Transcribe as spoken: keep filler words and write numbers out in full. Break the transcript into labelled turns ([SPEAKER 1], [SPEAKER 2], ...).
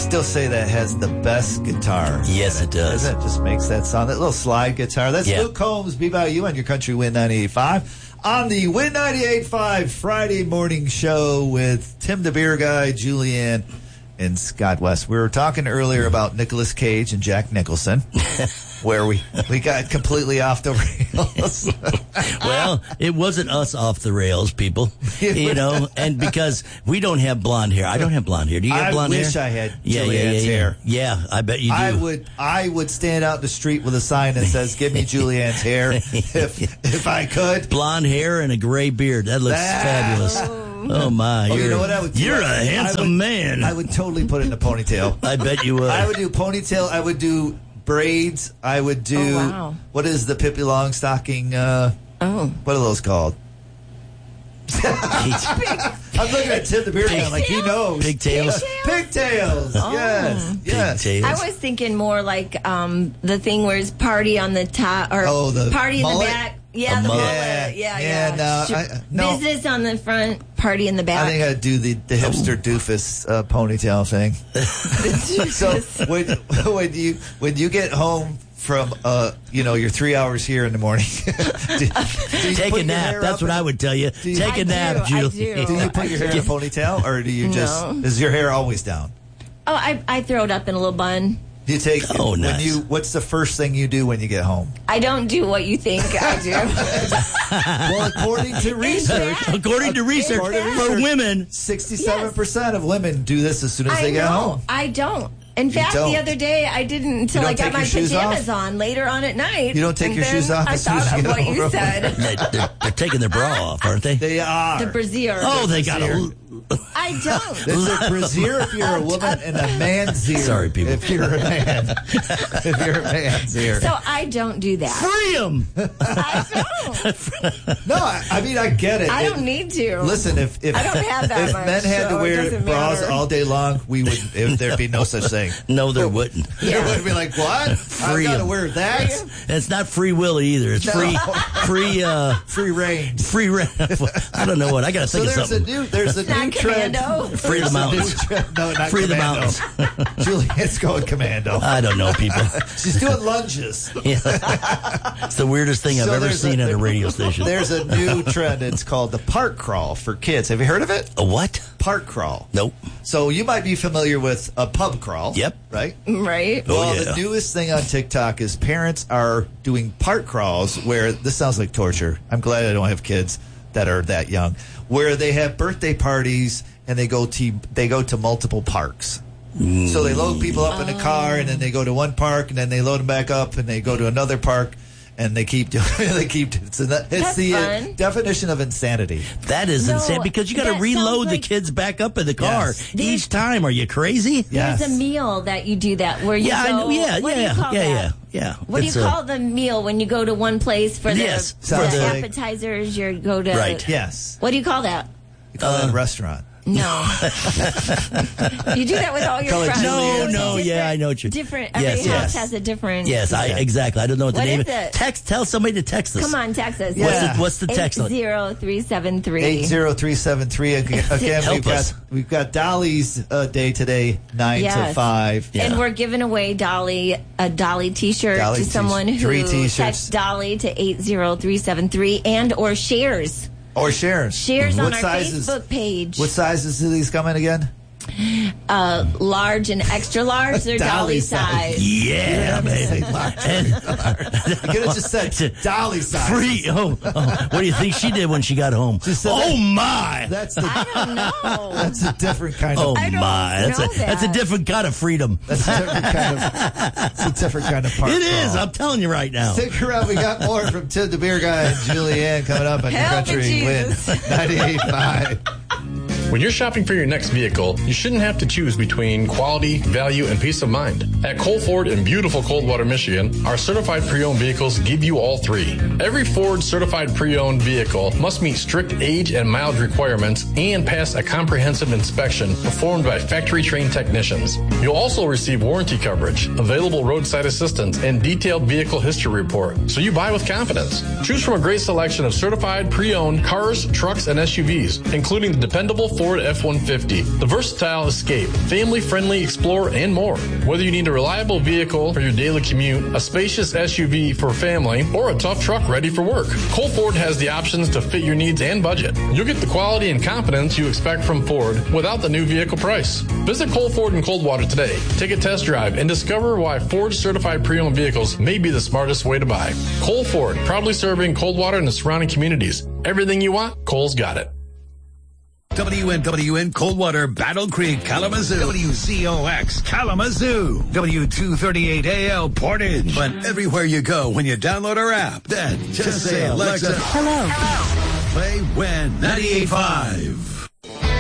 [SPEAKER 1] still say that has the best guitar.
[SPEAKER 2] Yes, it does.
[SPEAKER 1] It just makes that sound. That little slide guitar. That's
[SPEAKER 2] yeah.
[SPEAKER 1] Luke Combs, Be By You on your Country Win ninety-eight point five. On the Win ninety-eight point five Friday morning show with Tim the Beer Guy, Julianne, and Scott West. We were talking earlier about Nicolas Cage and Jack Nicholson, where we, we got completely off the rails.
[SPEAKER 2] Well, it wasn't us off the rails, people. You know, and because we don't have blonde hair. I don't have blonde hair. Do you have blonde hair?
[SPEAKER 1] I wish I had
[SPEAKER 2] yeah,
[SPEAKER 1] Julianne's
[SPEAKER 2] yeah, yeah, yeah.
[SPEAKER 1] hair.
[SPEAKER 2] Yeah, I bet you do.
[SPEAKER 1] I would I would stand out in the street with a sign that says, give me Julianne's hair if if I could.
[SPEAKER 2] Blonde hair and a gray beard. That looks
[SPEAKER 1] That-
[SPEAKER 2] fabulous. Oh, my.
[SPEAKER 1] Oh,
[SPEAKER 2] You're,
[SPEAKER 1] you know what I would do?
[SPEAKER 2] you're a
[SPEAKER 1] I would-
[SPEAKER 2] handsome
[SPEAKER 1] I would,
[SPEAKER 2] man.
[SPEAKER 1] I would totally put it in a ponytail.
[SPEAKER 2] I bet you would.
[SPEAKER 1] I would do ponytail. I would do braids. I would do,
[SPEAKER 3] Oh, wow.
[SPEAKER 1] what is the Pippi Longstocking, uh,
[SPEAKER 3] Oh.
[SPEAKER 1] what are those called? I'm looking at Tim the Beer Guy, like he knows.
[SPEAKER 2] Pigtails.
[SPEAKER 1] Pigtails.
[SPEAKER 3] Oh.
[SPEAKER 1] Yes. Yes.
[SPEAKER 2] Pigtails.
[SPEAKER 3] I was thinking more like um, the thing where it's party on the top or
[SPEAKER 1] Oh, the
[SPEAKER 3] party in the
[SPEAKER 1] mullet?
[SPEAKER 3] back. Yeah,
[SPEAKER 2] A
[SPEAKER 3] the
[SPEAKER 2] mullet.
[SPEAKER 3] mullet.
[SPEAKER 1] Yeah,
[SPEAKER 3] Yeah,
[SPEAKER 1] yeah,
[SPEAKER 3] yeah.
[SPEAKER 1] no,
[SPEAKER 3] Sh-
[SPEAKER 1] I- no.
[SPEAKER 3] Business on the front, party in the back.
[SPEAKER 1] I think I'd do the, the hipster doofus uh, ponytail thing. So when when you when you get home from uh you know your three hours here in the morning, do, do you
[SPEAKER 2] Take
[SPEAKER 1] put
[SPEAKER 2] a
[SPEAKER 1] your
[SPEAKER 2] nap.
[SPEAKER 1] hair
[SPEAKER 2] That's
[SPEAKER 1] up
[SPEAKER 2] what
[SPEAKER 1] in-
[SPEAKER 2] I would tell you.
[SPEAKER 1] you-
[SPEAKER 2] Take
[SPEAKER 3] I
[SPEAKER 2] a nap,
[SPEAKER 3] do, I
[SPEAKER 2] Julie.
[SPEAKER 3] do.
[SPEAKER 1] Do you put your hair in a ponytail, or do you just
[SPEAKER 3] No.
[SPEAKER 1] is your hair always down?
[SPEAKER 3] oh, I, I throw it up in a little bun.
[SPEAKER 1] Do you take
[SPEAKER 2] Oh,
[SPEAKER 1] when
[SPEAKER 2] nice.
[SPEAKER 1] you what's the first thing you do when you get home?
[SPEAKER 3] I don't do what you think I do.
[SPEAKER 1] Well, according to research,
[SPEAKER 3] fact-
[SPEAKER 2] According to research,
[SPEAKER 1] According to
[SPEAKER 2] for
[SPEAKER 1] research.
[SPEAKER 2] women,
[SPEAKER 1] sixty-seven percent of women do this as soon as
[SPEAKER 3] I
[SPEAKER 1] they get
[SPEAKER 3] know.
[SPEAKER 1] home.
[SPEAKER 3] I don't. In fact,
[SPEAKER 1] don't.
[SPEAKER 3] the other day I didn't until
[SPEAKER 1] You
[SPEAKER 3] I
[SPEAKER 1] don't
[SPEAKER 3] got
[SPEAKER 1] take
[SPEAKER 3] my
[SPEAKER 1] your shoes
[SPEAKER 3] pajamas
[SPEAKER 1] off?
[SPEAKER 3] on later on at night.
[SPEAKER 1] You don't take
[SPEAKER 3] and
[SPEAKER 1] your
[SPEAKER 3] then
[SPEAKER 1] shoes off
[SPEAKER 3] I
[SPEAKER 1] as soon as
[SPEAKER 3] thought
[SPEAKER 1] you
[SPEAKER 3] of
[SPEAKER 1] get
[SPEAKER 3] what you
[SPEAKER 1] home.
[SPEAKER 3] said.
[SPEAKER 2] they, they're, they're taking their bra off, aren't they?
[SPEAKER 1] They are.
[SPEAKER 3] The brassiere.
[SPEAKER 2] Oh, they got a.
[SPEAKER 3] I don't.
[SPEAKER 1] It's a brassiere if you're a woman and a man's ear.
[SPEAKER 2] Sorry, people.
[SPEAKER 1] If you're a man. If you're a man's ear.
[SPEAKER 3] So I don't do that.
[SPEAKER 2] Free 'em.
[SPEAKER 3] I don't.
[SPEAKER 1] No, I, I mean, I get it.
[SPEAKER 3] I
[SPEAKER 1] It-
[SPEAKER 3] don't need to.
[SPEAKER 1] Listen, if if,
[SPEAKER 3] I don't have that
[SPEAKER 1] if
[SPEAKER 3] much,
[SPEAKER 1] men had
[SPEAKER 3] so
[SPEAKER 1] to
[SPEAKER 3] it
[SPEAKER 1] wear
[SPEAKER 3] doesn't
[SPEAKER 1] bras
[SPEAKER 3] matter.
[SPEAKER 1] all day long, we would if there'd be no such thing.
[SPEAKER 2] No, there wouldn't.
[SPEAKER 1] There would be like, what? I've
[SPEAKER 2] Free
[SPEAKER 1] got to
[SPEAKER 2] 'em.
[SPEAKER 1] wear that?
[SPEAKER 2] And it's not free will either. It's free, free, uh,
[SPEAKER 1] Free range.
[SPEAKER 2] free. Re- I don't know what. I got to
[SPEAKER 1] So
[SPEAKER 2] think of
[SPEAKER 1] there's a
[SPEAKER 2] something.
[SPEAKER 1] new there's a
[SPEAKER 3] Not
[SPEAKER 1] new trend.
[SPEAKER 3] commando.
[SPEAKER 2] Free the
[SPEAKER 1] There's a new
[SPEAKER 2] mountains.
[SPEAKER 1] trend- No, not
[SPEAKER 2] Free the
[SPEAKER 1] commando.
[SPEAKER 2] mountains.
[SPEAKER 1] Juliet's going commando.
[SPEAKER 2] I don't know, people.
[SPEAKER 1] She's doing lunges.
[SPEAKER 2] Yeah. It's the weirdest thing I've
[SPEAKER 1] So
[SPEAKER 2] ever
[SPEAKER 1] there's
[SPEAKER 2] seen
[SPEAKER 1] a-
[SPEAKER 2] at a radio station.
[SPEAKER 1] There's a new trend. It's called the park crawl for kids. Have you heard of it?
[SPEAKER 2] A what?
[SPEAKER 1] Park crawl.
[SPEAKER 2] Nope.
[SPEAKER 1] So you might be familiar with a pub crawl.
[SPEAKER 2] Yep.
[SPEAKER 1] Right?
[SPEAKER 3] Right?
[SPEAKER 2] Oh,
[SPEAKER 1] Well,
[SPEAKER 2] yeah.
[SPEAKER 1] the newest thing on TikTok is parents are doing park crawls where this sounds like torture. I'm glad I don't have kids that are that young. Where they have birthday parties and they go to they go to multiple parks. So they load people up in a car and then they go to one park and then they load them back up and they go to another park and they keep doing they keep it's, it's
[SPEAKER 3] That's
[SPEAKER 1] the uh,
[SPEAKER 3] fun.
[SPEAKER 1] definition of insanity.
[SPEAKER 2] That is
[SPEAKER 3] No,
[SPEAKER 2] insane because you got to
[SPEAKER 3] that
[SPEAKER 2] reload
[SPEAKER 3] sounds
[SPEAKER 2] the
[SPEAKER 3] like-
[SPEAKER 2] kids back up in the car
[SPEAKER 1] Yes.
[SPEAKER 2] each time. Are you crazy?
[SPEAKER 1] Yes.
[SPEAKER 3] There's a meal that you do that where you
[SPEAKER 2] Yeah, I
[SPEAKER 3] go.
[SPEAKER 2] know, yeah,
[SPEAKER 3] what
[SPEAKER 2] yeah,
[SPEAKER 3] do you call
[SPEAKER 2] yeah,
[SPEAKER 3] that?
[SPEAKER 2] yeah, yeah.
[SPEAKER 3] What
[SPEAKER 2] It's
[SPEAKER 3] do you
[SPEAKER 2] a-
[SPEAKER 3] call the meal when you go to one place for the,
[SPEAKER 2] Yes,
[SPEAKER 3] the
[SPEAKER 1] sounds like-
[SPEAKER 3] appetizers? You go to
[SPEAKER 2] Right.
[SPEAKER 1] Yes.
[SPEAKER 3] What do you call that?
[SPEAKER 1] You call
[SPEAKER 2] Uh,
[SPEAKER 1] that a restaurant.
[SPEAKER 3] No. You do that with all your
[SPEAKER 1] Call it
[SPEAKER 3] friends.
[SPEAKER 2] No,
[SPEAKER 3] It's
[SPEAKER 2] no,
[SPEAKER 3] different-
[SPEAKER 2] yeah, I know what you're-
[SPEAKER 3] Different.
[SPEAKER 2] Yes,
[SPEAKER 3] Every house
[SPEAKER 2] yes.
[SPEAKER 3] has a different.
[SPEAKER 2] Yes, I exactly. I don't know what the
[SPEAKER 3] What
[SPEAKER 2] name
[SPEAKER 3] is it?
[SPEAKER 2] Text. Tell somebody to text us.
[SPEAKER 3] Come on, text us.
[SPEAKER 1] Yeah.
[SPEAKER 2] What's the, what's the
[SPEAKER 3] Eight
[SPEAKER 2] text? line?
[SPEAKER 3] zero three seven three.
[SPEAKER 1] Eight zero three seven three. Again,
[SPEAKER 2] Help
[SPEAKER 1] we've got
[SPEAKER 2] us.
[SPEAKER 1] we've got Dolly's uh, day today, nine to
[SPEAKER 3] Yes.
[SPEAKER 1] five.
[SPEAKER 2] Yeah.
[SPEAKER 3] And we're giving away Dolly a Dolly T-shirt
[SPEAKER 1] Dolly
[SPEAKER 3] to
[SPEAKER 1] t-
[SPEAKER 3] someone who
[SPEAKER 1] three t-shirts.
[SPEAKER 3] texts Dolly to eight zero three seven three and or shares
[SPEAKER 1] Or shares.
[SPEAKER 3] shares on
[SPEAKER 1] What
[SPEAKER 3] our
[SPEAKER 1] sizes?
[SPEAKER 3] Facebook page.
[SPEAKER 1] What sizes do these come in again?
[SPEAKER 3] Uh, large and extra large. They're
[SPEAKER 1] Dolly
[SPEAKER 3] Dolly
[SPEAKER 1] size.
[SPEAKER 3] size.
[SPEAKER 2] Yeah, man. And
[SPEAKER 1] You could have just said Dolly size.
[SPEAKER 2] free. Oh, oh, what do you think she did when she got home?
[SPEAKER 1] She said
[SPEAKER 2] Oh
[SPEAKER 1] that-
[SPEAKER 2] my!
[SPEAKER 1] That's the,
[SPEAKER 3] I don't know.
[SPEAKER 1] that's a different kind
[SPEAKER 2] Oh
[SPEAKER 1] of.
[SPEAKER 3] I don't
[SPEAKER 2] my! That's a
[SPEAKER 3] know
[SPEAKER 2] that's a
[SPEAKER 3] that.
[SPEAKER 2] different kind of freedom.
[SPEAKER 1] That's a different kind of. It's a different kind of park.
[SPEAKER 2] It is.
[SPEAKER 1] crawl.
[SPEAKER 2] I'm telling you right now.
[SPEAKER 1] Stick around. We got more from Tim the Beer Guy and Julianne coming up on Your
[SPEAKER 3] Help me,
[SPEAKER 1] Country Win
[SPEAKER 3] Jesus.
[SPEAKER 1] ninety-eight point five.
[SPEAKER 4] When you're shopping for your next vehicle, you shouldn't have to choose between quality, value, and peace of mind. At Cole Ford in beautiful Coldwater, Michigan, our certified pre-owned vehicles give you all three. Every Ford certified pre-owned vehicle must meet strict age and mileage requirements and pass a comprehensive inspection performed by factory-trained technicians. You'll also receive warranty coverage, available roadside assistance, and detailed vehicle history report, so you buy with confidence. Choose from a great selection of certified pre-owned cars, trucks, and S U Vs, including the dependable Ford F one fifty, the versatile Escape, family-friendly Explorer, and more. Whether you need a reliable vehicle for your daily commute, a spacious S U V for family, or a tough truck ready for work, Cole Ford has the options to fit your needs and budget. You'll get the quality and confidence you expect from Ford without the new vehicle price. Visit Cole Ford in Coldwater today. Take a test drive and discover why Ford certified pre-owned vehicles may be the smartest way to buy. Cole Ford, proudly serving Coldwater and the surrounding communities. Everything you want, Cole's got it.
[SPEAKER 5] W N W N Coldwater, Battle Creek, Kalamazoo. W C O X, Kalamazoo. W two thirty-eight A L, Portage. But everywhere you go when you download our app, then just, just say, Alexa,
[SPEAKER 6] hello. Hello.
[SPEAKER 5] Play When ninety-eight point five.